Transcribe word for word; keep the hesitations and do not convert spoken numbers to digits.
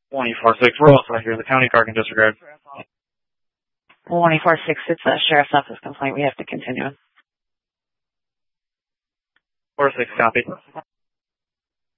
one four six, we're also here. The county car can disregard. one four six, it's a sheriff's office complaint. We have to continue. four six, copy.